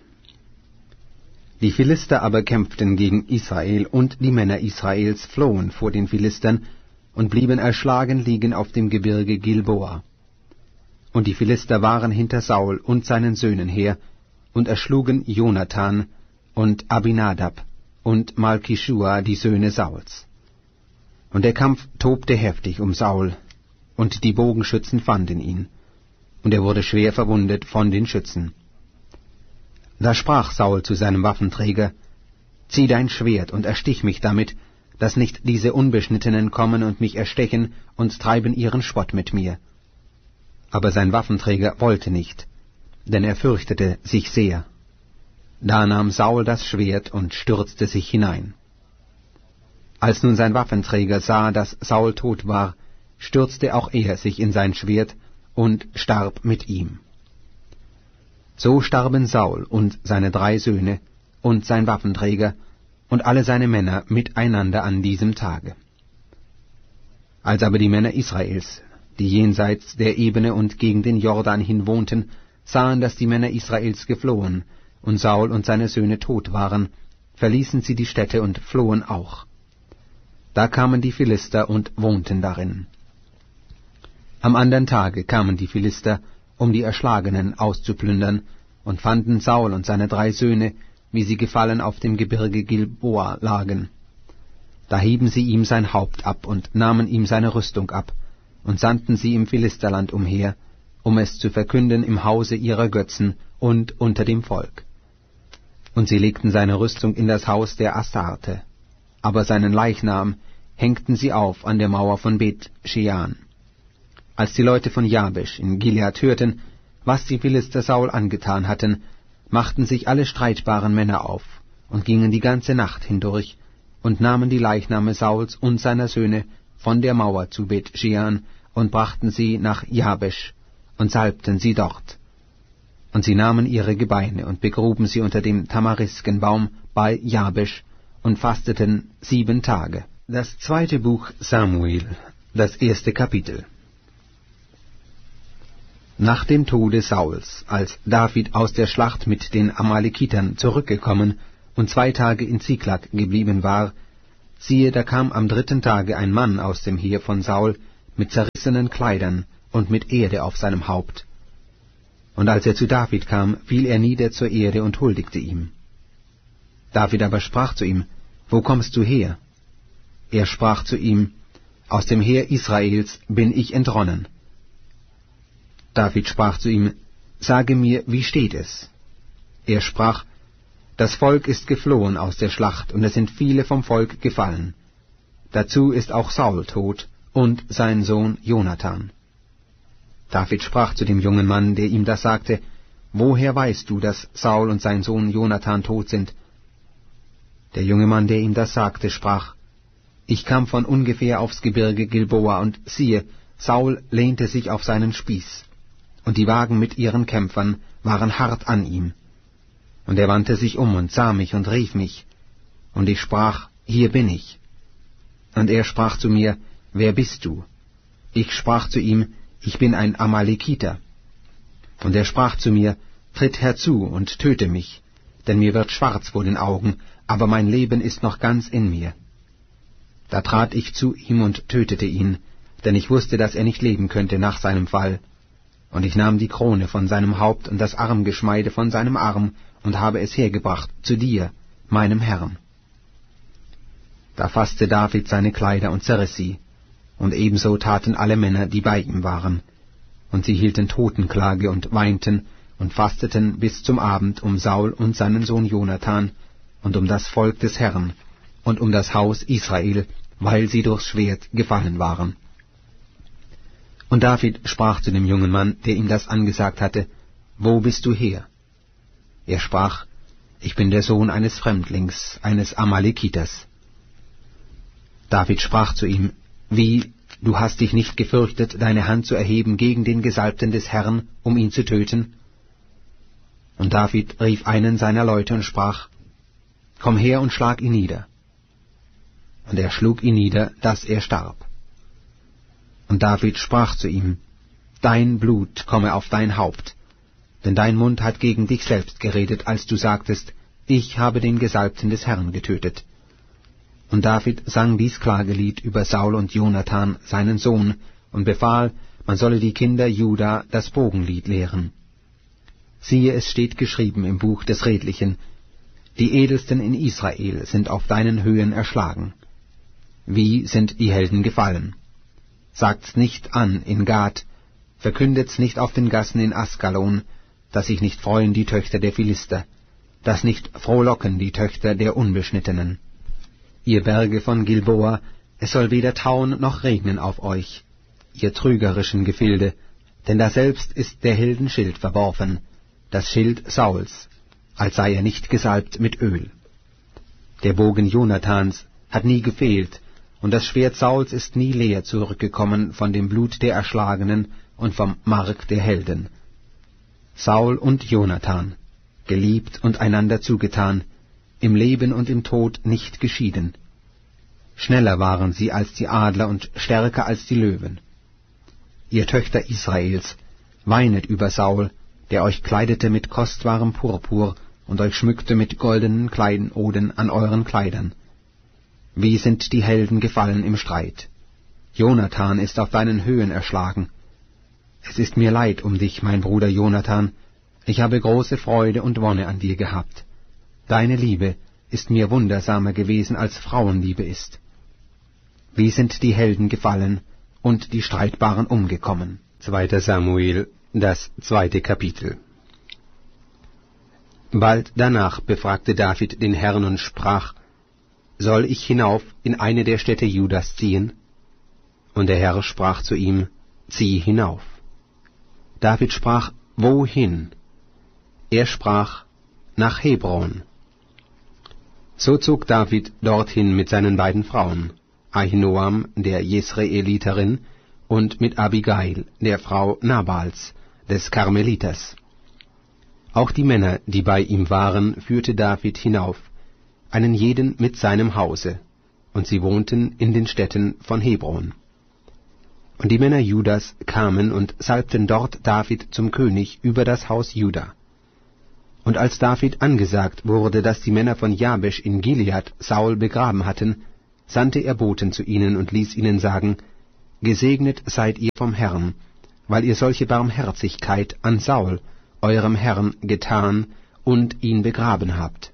Die Philister aber kämpften gegen Israel, und die Männer Israels flohen vor den Philistern und blieben erschlagen liegen auf dem Gebirge Gilboa. Und die Philister waren hinter Saul und seinen Söhnen her und erschlugen Jonathan und Abinadab und Malchischua, die Söhne Sauls. Und der Kampf tobte heftig um Saul, und die Bogenschützen fanden ihn, und er wurde schwer verwundet von den Schützen. Da sprach Saul zu seinem Waffenträger, zieh dein Schwert und erstich mich damit, dass nicht diese Unbeschnittenen kommen und mich erstechen und treiben ihren Spott mit mir. Aber sein Waffenträger wollte nicht, denn er fürchtete sich sehr. Da nahm Saul das Schwert und stürzte sich hinein. Als nun sein Waffenträger sah, dass Saul tot war, stürzte auch er sich in sein Schwert und starb mit ihm. So starben Saul und seine drei Söhne und sein Waffenträger und alle seine Männer miteinander an diesem Tage. Als aber die Männer Israels, die jenseits der Ebene und gegen den Jordan hin wohnten, sahen, dass die Männer Israels geflohen und Saul und seine Söhne tot waren, verließen sie die Städte und flohen auch. Da kamen die Philister und wohnten darin. Am andern Tage kamen die Philister, um die Erschlagenen auszuplündern, und fanden Saul und seine drei Söhne, wie sie gefallen auf dem Gebirge Gilboa lagen. Da hieben sie ihm sein Haupt ab und nahmen ihm seine Rüstung ab und sandten sie im Philisterland umher, um es zu verkünden im Hause ihrer Götzen und unter dem Volk. Und sie legten seine Rüstung in das Haus der Astarte, aber seinen Leichnam hängten sie auf an der Mauer von Bet-Shean. Als die Leute von Jabesh in Gilead hörten, was die Philister Saul angetan hatten, machten sich alle streitbaren Männer auf und gingen die ganze Nacht hindurch und nahmen die Leichname Sauls und seiner Söhne von der Mauer zu Bet-Shean und brachten sie nach Jabesh und salbten sie dort. Und sie nahmen ihre Gebeine und begruben sie unter dem Tamariskenbaum bei Jabesh und fasteten sieben Tage. Das zweite Buch Samuel, das erste Kapitel. Nach dem Tode Sauls, als David aus der Schlacht mit den Amalekitern zurückgekommen und zwei Tage in Ziklag geblieben war, siehe, da kam am dritten Tage ein Mann aus dem Heer von Saul mit zerrissenen Kleidern und mit Erde auf seinem Haupt. Und als er zu David kam, fiel er nieder zur Erde und huldigte ihm. David aber sprach zu ihm, »Wo kommst du her?« Er sprach zu ihm, »Aus dem Heer Israels bin ich entronnen.« David sprach zu ihm, »Sage mir, wie steht es?« Er sprach, »Das Volk ist geflohen aus der Schlacht, und es sind viele vom Volk gefallen. Dazu ist auch Saul tot und sein Sohn Jonathan.« David sprach zu dem jungen Mann, der ihm das sagte, »Woher weißt du, dass Saul und sein Sohn Jonathan tot sind?« Der junge Mann, der ihm das sagte, sprach, »Ich kam von ungefähr aufs Gebirge Gilboa, und siehe, Saul lehnte sich auf seinen Spieß, und die Wagen mit ihren Kämpfern waren hart an ihm. Und er wandte sich um und sah mich und rief mich, und ich sprach, hier bin ich. Und er sprach zu mir, wer bist du? Ich sprach zu ihm, ich bin ein Amalekiter. Und er sprach zu mir, tritt herzu und töte mich, denn mir wird schwarz vor den Augen, aber mein Leben ist noch ganz in mir. Da trat ich zu ihm und tötete ihn, denn ich wusste, dass er nicht leben könnte nach seinem Fall. Und ich nahm die Krone von seinem Haupt und das Armgeschmeide von seinem Arm und habe es hergebracht zu dir, meinem Herrn. Da fasste David seine Kleider und zerriss sie, und ebenso taten alle Männer, die bei ihm waren. Und sie hielten Totenklage und weinten und fasteten bis zum Abend um Saul und seinen Sohn Jonathan und um das Volk des Herrn und um das Haus Israel, weil sie durchs Schwert gefallen waren. Und David sprach zu dem jungen Mann, der ihm das angesagt hatte, »Wo bist du her?« Er sprach, »Ich bin der Sohn eines Fremdlings, eines Amalekiters.« David sprach zu ihm, »Wie, du hast dich nicht gefürchtet, deine Hand zu erheben gegen den Gesalbten des Herrn, um ihn zu töten?« Und David rief einen seiner Leute und sprach, »Komm her und schlag ihn nieder.« Und er schlug ihn nieder, dass er starb. Und David sprach zu ihm, »Dein Blut komme auf dein Haupt, denn dein Mund hat gegen dich selbst geredet, als du sagtest, ich habe den Gesalbten des Herrn getötet.« Und David sang dies Klagelied über Saul und Jonathan, seinen Sohn, und befahl, man solle die Kinder Juda das Bogenlied lehren. Siehe, es steht geschrieben im Buch des Redlichen, die Edelsten in Israel sind auf deinen Höhen erschlagen. Wie sind die Helden gefallen? Sagt's nicht an in Gad, verkündet's nicht auf den Gassen in Askalon, dass sich nicht freuen die Töchter der Philister, dass nicht frohlocken die Töchter der Unbeschnittenen. Ihr Berge von Gilboa, es soll weder tauen noch regnen auf euch, ihr trügerischen Gefilde, denn daselbst ist der Helden Schild verworfen, das Schild Sauls, als sei er nicht gesalbt mit Öl. Der Bogen Jonathans hat nie gefehlt, und das Schwert Sauls ist nie leer zurückgekommen von dem Blut der Erschlagenen und vom Mark der Helden. Saul und Jonathan, geliebt und einander zugetan, im Leben und im Tod nicht geschieden. Schneller waren sie als die Adler und stärker als die Löwen. Ihr Töchter Israels, weinet über Saul, der euch kleidete mit kostbarem Purpur und euch schmückte mit goldenen Kleinoden an euren Kleidern. Wie sind die Helden gefallen im Streit? Jonathan ist auf deinen Höhen erschlagen. Es ist mir leid um dich, mein Bruder Jonathan, ich habe große Freude und Wonne an dir gehabt. Deine Liebe ist mir wundersamer gewesen, als Frauenliebe ist. Wie sind die Helden gefallen und die Streitbaren umgekommen? zweiter Samuel, das zweite Kapitel. Bald danach befragte David den Herrn und sprach, »Soll ich hinauf in eine der Städte Judas ziehen?« Und der Herr sprach zu ihm, »Zieh hinauf.« David sprach, »Wohin?« Er sprach, »Nach Hebron.« So zog David dorthin mit seinen beiden Frauen, Ahinoam, der Jesreeliterin, und mit Abigail, der Frau Nabals, des Karmeliters. Auch die Männer, die bei ihm waren, führte David hinauf, einen jeden mit seinem Hause, und sie wohnten in den Städten von Hebron. Und die Männer Judas kamen und salbten dort David zum König über das Haus Juda. Und als David angesagt wurde, dass die Männer von Jabesch in Gilead Saul begraben hatten, sandte er Boten zu ihnen und ließ ihnen sagen, »Gesegnet seid ihr vom Herrn, weil ihr solche Barmherzigkeit an Saul, eurem Herrn, getan und ihn begraben habt.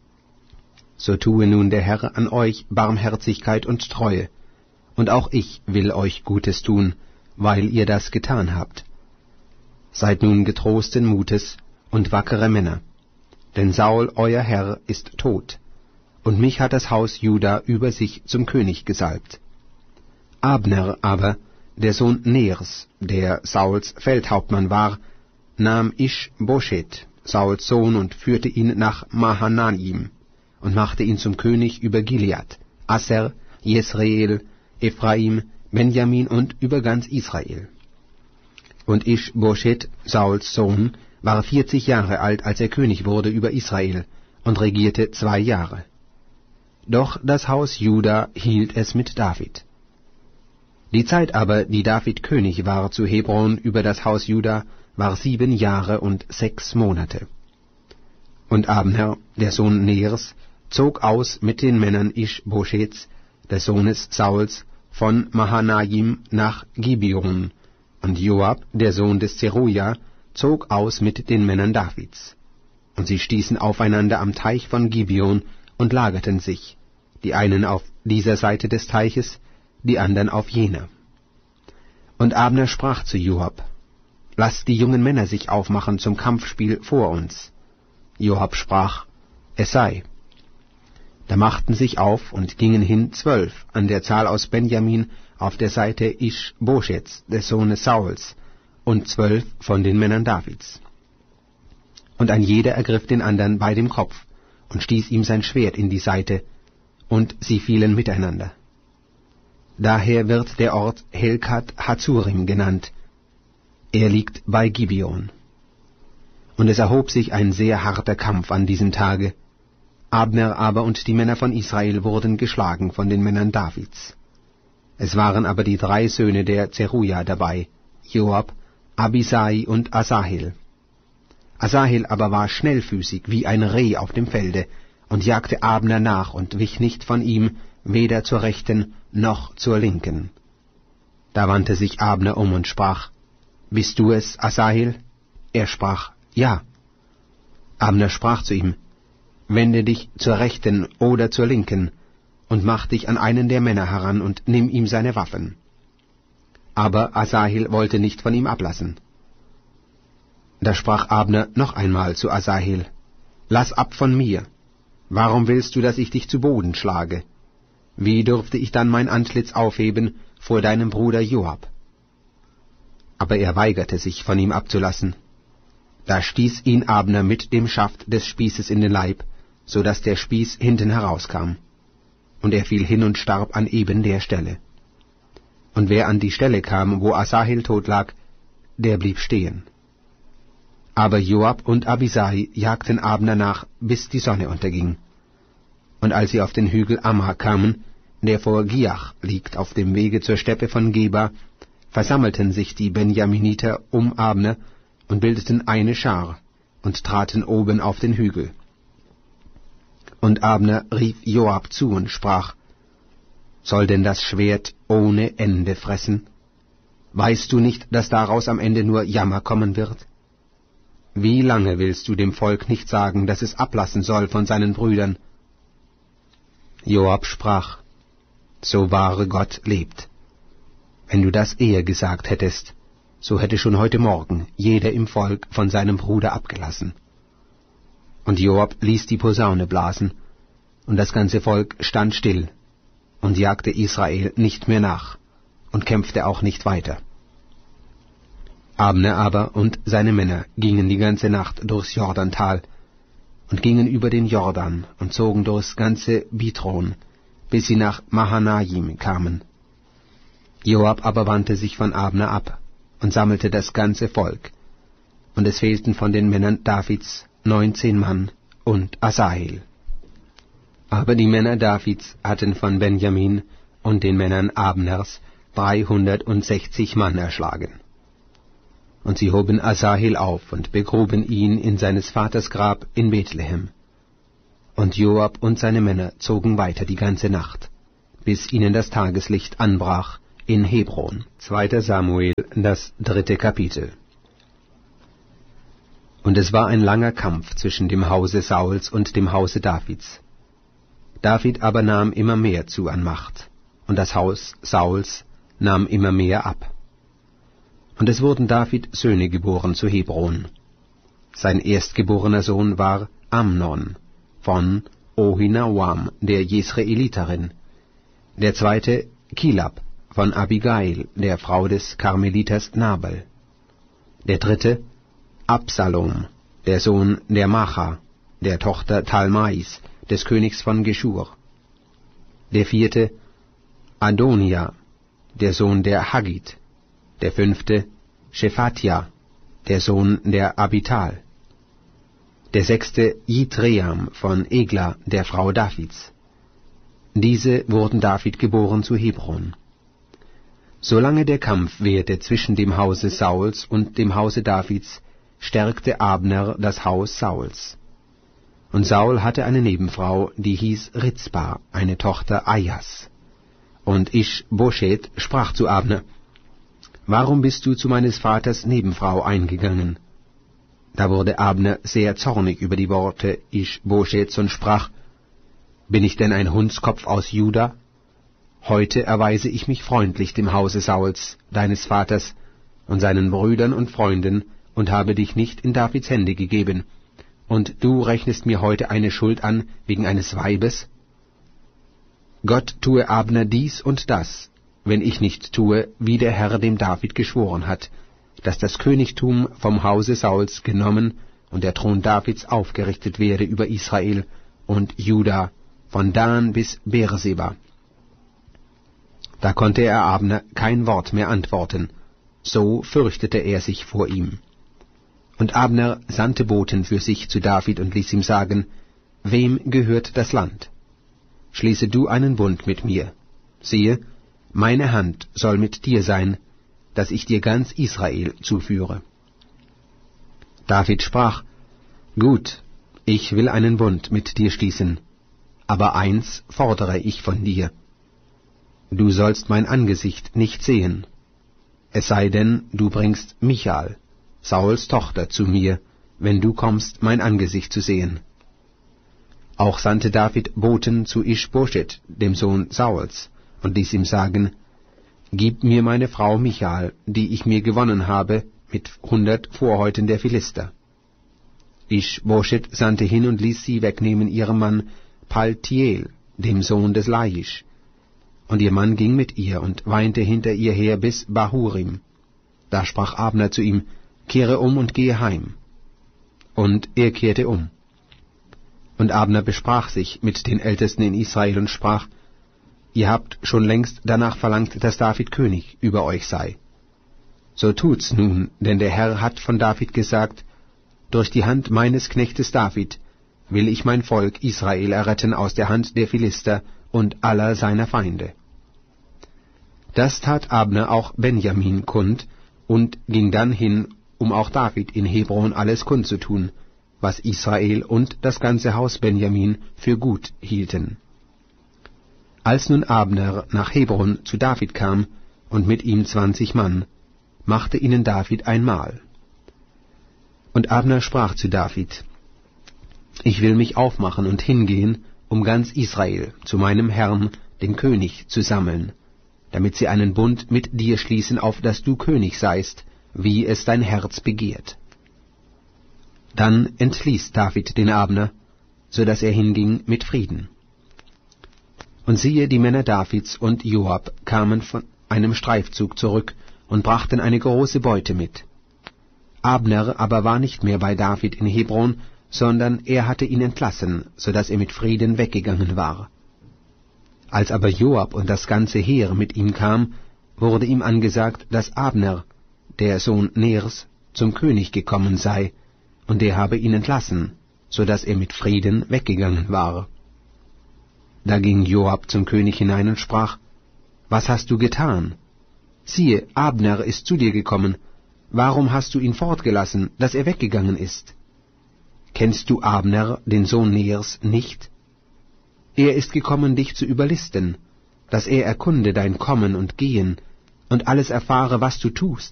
So tue nun der Herr an euch Barmherzigkeit und Treue, und auch ich will euch Gutes tun, weil ihr das getan habt. Seid nun getrosten Mutes und wackere Männer, denn Saul, euer Herr, ist tot, und mich hat das Haus Juda über sich zum König gesalbt. Abner aber, der Sohn Ners, der Sauls Feldhauptmann war, nahm Isch-Boschet, Sauls Sohn, und führte ihn nach Mahanaim und machte ihn zum König über Gilead, Aser, Jesreel, Ephraim, Benjamin und über ganz Israel. Und Isch-Boschet, Sauls Sohn, war vierzig Jahre alt, als er König wurde über Israel, und regierte zwei Jahre. Doch das Haus Juda hielt es mit David. Die Zeit aber, die David König war zu Hebron über das Haus Juda, war sieben Jahre und sechs Monate. Und Abner, der Sohn Ners, zog aus mit den Männern Isch-Boschets, des Sohnes Sauls, von Mahanaim nach Gibeon, und Joab, der Sohn des Zeruja, zog aus mit den Männern Davids. Und sie stießen aufeinander am Teich von Gibeon und lagerten sich, die einen auf dieser Seite des Teiches, die andern auf jener. Und Abner sprach zu Joab, »Lasst die jungen Männer sich aufmachen zum Kampfspiel vor uns.« Joab sprach, »Es sei.« Da machten sich auf und gingen hin zwölf an der Zahl aus Benjamin auf der Seite Isch-Boschets, des Sohnes Sauls, und zwölf von den Männern Davids. Und ein jeder ergriff den andern bei dem Kopf und stieß ihm sein Schwert in die Seite, und sie fielen miteinander. Daher wird der Ort Helkat Hazurim genannt. Er liegt bei Gibeon. Und es erhob sich ein sehr harter Kampf an diesem Tage. Abner aber und die Männer von Israel wurden geschlagen von den Männern Davids. Es waren aber die drei Söhne der Zeruja dabei, Joab, Abisai und Asahel. Asahel aber war schnellfüßig wie ein Reh auf dem Felde und jagte Abner nach und wich nicht von ihm, weder zur rechten noch zur linken. Da wandte sich Abner um und sprach, »Bist du es, Asahel?« Er sprach, »Ja.« Abner sprach zu ihm, »Wende dich zur rechten oder zur linken und mach dich an einen der Männer heran und nimm ihm seine Waffen.« Aber Asahel wollte nicht von ihm ablassen. Da sprach Abner noch einmal zu Asahel, »Lass ab von mir. Warum willst du, dass ich dich zu Boden schlage? Wie dürfte ich dann mein Antlitz aufheben vor deinem Bruder Joab?« Aber er weigerte sich, von ihm abzulassen. Da stieß ihn Abner mit dem Schaft des Spießes in den Leib, so daß der Spieß hinten herauskam. Und er fiel hin und starb an eben der Stelle. Und wer an die Stelle kam, wo Asahel tot lag, der blieb stehen. Aber Joab und Abisai jagten Abner nach, bis die Sonne unterging. Und als sie auf den Hügel Amma kamen, der vor Giach liegt auf dem Wege zur Steppe von Geba, versammelten sich die Benjaminiter um Abner und bildeten eine Schar und traten oben auf den Hügel. Und Abner rief Joab zu und sprach, »Soll denn das Schwert ohne Ende fressen? Weißt du nicht, dass daraus am Ende nur Jammer kommen wird? Wie lange willst du dem Volk nicht sagen, dass es ablassen soll von seinen Brüdern?« Joab sprach, »So wahre Gott lebt. Wenn du das eher gesagt hättest, so hätte schon heute Morgen jeder im Volk von seinem Bruder abgelassen.« Und Joab ließ die Posaune blasen, und das ganze Volk stand still und jagte Israel nicht mehr nach und kämpfte auch nicht weiter. Abner aber und seine Männer gingen die ganze Nacht durchs Jordantal und gingen über den Jordan und zogen durchs ganze Bithron, bis sie nach Mahanaim kamen. Joab aber wandte sich von Abner ab und sammelte das ganze Volk, und es fehlten von den Männern Davids neunzehn Mann und Asahel. Aber die Männer Davids hatten von Benjamin und den Männern Abners dreihundertsechzig Mann erschlagen. Und sie hoben Asahel auf und begruben ihn in seines Vaters Grab in Bethlehem. Und Joab und seine Männer zogen weiter die ganze Nacht, bis ihnen das Tageslicht anbrach in Hebron. Zweiter Samuel, das dritte Kapitel. Und es war ein langer Kampf zwischen dem Hause Sauls und dem Hause Davids. David aber nahm immer mehr zu an Macht, und das Haus Sauls nahm immer mehr ab. Und es wurden David Söhne geboren zu Hebron. Sein erstgeborener Sohn war Amnon von Ohinawam, der Jesreeliterin, der zweite Kilab von Abigail, der Frau des Karmeliters Nabal, der dritte Absalom, der Sohn der Macha, der Tochter Talmais, des Königs von Geschur, der vierte Adonia, der Sohn der Haggit, der fünfte Shephatja, der Sohn der Abital, der sechste Jitream von Egla, der Frau Davids. Diese wurden David geboren zu Hebron. Solange der Kampf währte zwischen dem Hause Sauls und dem Hause Davids, stärkte Abner das Haus Sauls. Und Saul hatte eine Nebenfrau, die hieß Rizpa, eine Tochter Ajas. Und Isch-Boschet sprach zu Abner: »Warum bist du zu meines Vaters Nebenfrau eingegangen?« Da wurde Abner sehr zornig über die Worte Isch-Boschets und sprach: »Bin ich denn ein Hundskopf aus Juda? Heute erweise ich mich freundlich dem Hause Sauls, deines Vaters, und seinen Brüdern und Freunden, und habe dich nicht in Davids Hände gegeben, und du rechnest mir heute eine Schuld an wegen eines Weibes? Gott tue Abner dies und das, wenn ich nicht tue, wie der Herr dem David geschworen hat, dass das Königtum vom Hause Sauls genommen und der Thron Davids aufgerichtet werde über Israel und Juda, von Dan bis Beerseba.« Da konnte er Abner kein Wort mehr antworten, so fürchtete er sich vor ihm. Und Abner sandte Boten für sich zu David und ließ ihm sagen: »Wem gehört das Land? Schließe du einen Bund mit mir. Siehe, meine Hand soll mit dir sein, dass ich dir ganz Israel zuführe.« David sprach: »Gut, ich will einen Bund mit dir schließen, aber eins fordere ich von dir: Du sollst mein Angesicht nicht sehen, es sei denn, du bringst Michal, Sauls Tochter, zu mir, wenn du kommst, mein Angesicht zu sehen.« Auch sandte David Boten zu Isch-Boschet, dem Sohn Sauls, und ließ ihm sagen: »Gib mir meine Frau Michal, die ich mir gewonnen habe, mit hundert Vorhäuten der Philister.« Isch-Boschet sandte hin und ließ sie wegnehmen ihrem Mann Paltiel, dem Sohn des Laisch. Und ihr Mann ging mit ihr und weinte hinter ihr her bis Bahurim. Da sprach Abner zu ihm: »Kehre um und gehe heim.« Und er kehrte um. Und Abner besprach sich mit den Ältesten in Israel und sprach: »Ihr habt schon längst danach verlangt, dass David König über euch sei. So tut's nun, denn der Herr hat von David gesagt: Durch die Hand meines Knechtes David will ich mein Volk Israel erretten aus der Hand der Philister und aller seiner Feinde.« Das tat Abner auch Benjamin kund und ging dann hin, um auch David in Hebron alles kundzutun, was Israel und das ganze Haus Benjamin für gut hielten. Als nun Abner nach Hebron zu David kam, und mit ihm zwanzig Mann, machte ihnen David ein Mahl. Und Abner sprach zu David: »Ich will mich aufmachen und hingehen, um ganz Israel zu meinem Herrn, den König, zu sammeln, damit sie einen Bund mit dir schließen, auf dass du König seist, wie es dein Herz begehrt.« Dann entließ David den Abner, so dass er hinging mit Frieden. Und siehe, die Männer Davids und Joab kamen von einem Streifzug zurück und brachten eine große Beute mit. Abner aber war nicht mehr bei David in Hebron, sondern er hatte ihn entlassen, so dass er mit Frieden weggegangen war. Als aber Joab und das ganze Heer mit ihm kam, wurde ihm angesagt, dass Abner, der Sohn Ners, zum König gekommen sei, und der habe ihn entlassen, so dass er mit Frieden weggegangen war. Da ging Joab zum König hinein und sprach: »Was hast du getan? Siehe, Abner ist zu dir gekommen. warum hast du ihn fortgelassen, dass er weggegangen ist? Kennst du Abner, den Sohn Ners, nicht? Er ist gekommen, dich zu überlisten, dass er erkunde dein Kommen und Gehen und alles erfahre, was du tust.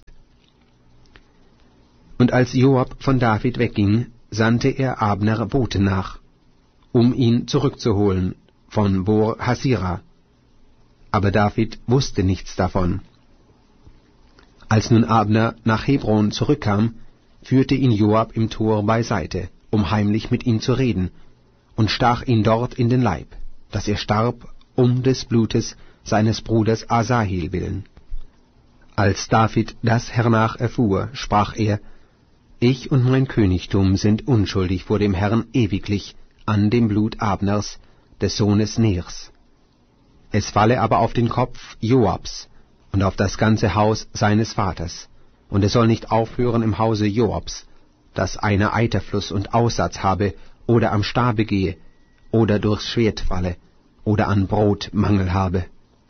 Und als Joab von David wegging, sandte er Abner Boten nach, um ihn zurückzuholen von Bor Hasira. Aber David wusste nichts davon. Als nun Abner nach Hebron zurückkam, führte ihn Joab im Tor beiseite, um heimlich mit ihm zu reden, und stach ihn dort in den Leib, dass er starb, um des Blutes seines Bruders Asahel willen. Als David das hernach erfuhr, sprach er, »Ich und mein Königtum sind unschuldig vor dem Herrn ewiglich an dem Blut Abners, des Sohnes Ners. Es falle aber auf den Kopf Joabs und auf das ganze Haus seines Vaters, und es soll nicht aufhören im Hause Joabs, dass einer Eiterfluss und Aussatz habe, oder am Stabe gehe, oder durchs Schwert falle, oder an Brot Mangel habe.«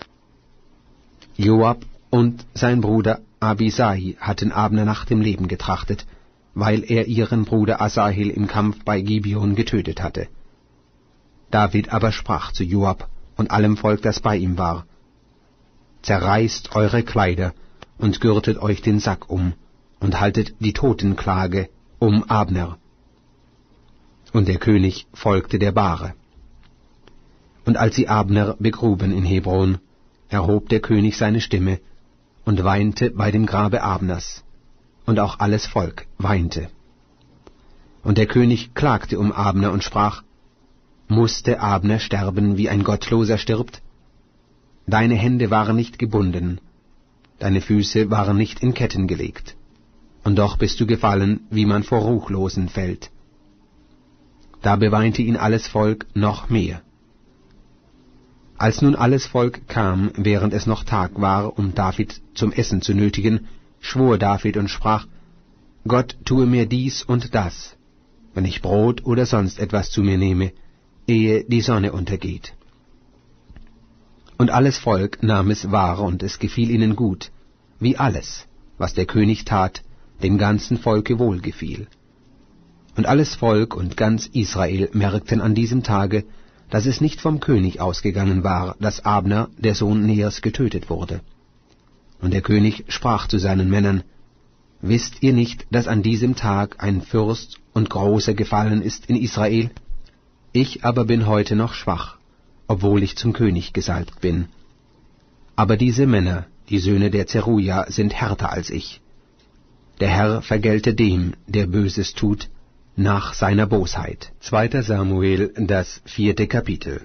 Joab und sein Bruder Abisai hatten Abner nach dem Leben getrachtet, weil er ihren Bruder Asahel im Kampf bei Gibeon getötet hatte. David aber sprach zu Joab und allem Volk, das bei ihm war, »Zerreißt eure Kleider und gürtet euch den Sack um und haltet die Totenklage um Abner.« Und der König folgte der Bahre. Und als sie Abner begruben in Hebron, erhob der König seine Stimme und weinte bei dem Grabe Abners, und auch alles Volk weinte. Und der König klagte um Abner und sprach, »Musste Abner sterben, wie ein Gottloser stirbt? Deine Hände waren nicht gebunden, deine Füße waren nicht in Ketten gelegt, und doch bist du gefallen, wie man vor Ruchlosen fällt.« Da beweinte ihn alles Volk noch mehr. Als nun alles Volk kam, während es noch Tag war, um David zum Essen zu nötigen, schwor David und sprach, »Gott tue mir dies und das, wenn ich Brot oder sonst etwas zu mir nehme, ehe die Sonne untergeht.« Und alles Volk nahm es wahr, und es gefiel ihnen gut, wie alles, was der König tat, dem ganzen Volke wohlgefiel. Und alles Volk und ganz Israel merkten an diesem Tage, dass es nicht vom König ausgegangen war, dass Abner, der Sohn Ners, getötet wurde. Und der König sprach zu seinen Männern, »Wisst ihr nicht, dass an diesem Tag ein Fürst und Großer gefallen ist in Israel? Ich aber bin heute noch schwach, obwohl ich zum König gesalbt bin. Aber diese Männer, die Söhne der Zeruja, sind härter als ich. Der Herr vergelte dem, der Böses tut, nach seiner Bosheit.« Zweiter Samuel, das vierte Kapitel.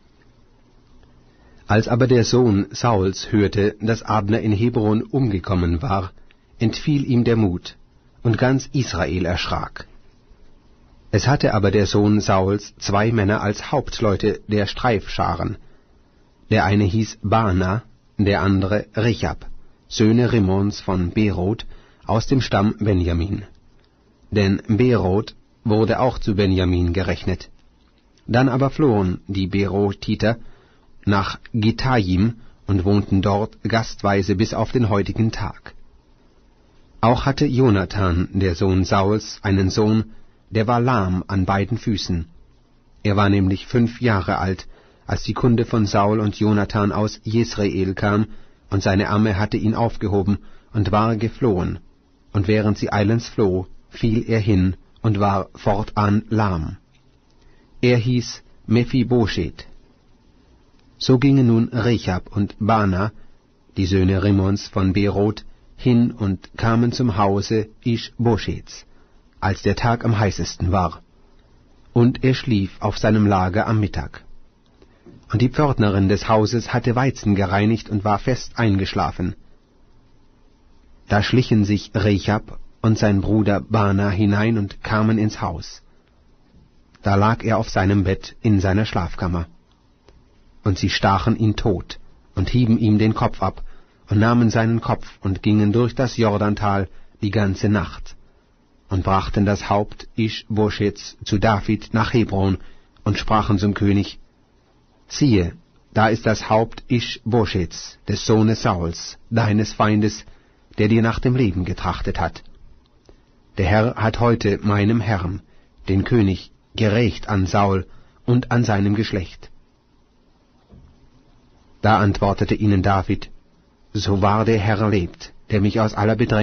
Als aber der Sohn Sauls hörte, dass Abner in Hebron umgekommen war, entfiel ihm der Mut, und ganz Israel erschrak. Es hatte aber der Sohn Sauls zwei Männer als Hauptleute der Streifscharen. Der eine hieß Baana, der andere Rechab, Söhne Rimmons von Beroth, aus dem Stamm Benjamin. Denn Beroth wurde auch zu Benjamin gerechnet. Dann aber flohen die Berothiter nach Gitajim und wohnten dort gastweise bis auf den heutigen Tag. Auch hatte Jonathan, der Sohn Sauls, einen Sohn, der war lahm an beiden Füßen. Er war nämlich fünf Jahre alt, als die Kunde von Saul und Jonathan aus Jesreel kam, und seine Amme hatte ihn aufgehoben und war geflohen, und während sie eilends floh, fiel er hin und war fortan lahm. Er hieß Mephibosheth. So gingen nun Rechab und Baana, die Söhne Rimmons von Beroth, hin und kamen zum Hause Ish-Bosheths, als der Tag am heißesten war. Und er schlief auf seinem Lager am Mittag. Und die Pförtnerin des Hauses hatte Weizen gereinigt und war fest eingeschlafen. Da schlichen sich Rechab und sein Bruder Baana hinein und kamen ins Haus. Da lag er auf seinem Bett in seiner Schlafkammer. Und sie stachen ihn tot und hieben ihm den Kopf ab und nahmen seinen Kopf und gingen durch das Jordantal die ganze Nacht und brachten das Haupt Ish-Bosheths zu David nach Hebron und sprachen zum König, »Siehe, da ist das Haupt Ish-Bosheths, des Sohnes Sauls, deines Feindes, der dir nach dem Leben getrachtet hat. Der Herr hat heute meinem Herrn, den König, gerächt an Saul und an seinem Geschlecht. Da antwortete ihnen David: So wahr der Herr lebt, der mich aus aller Bedrängnis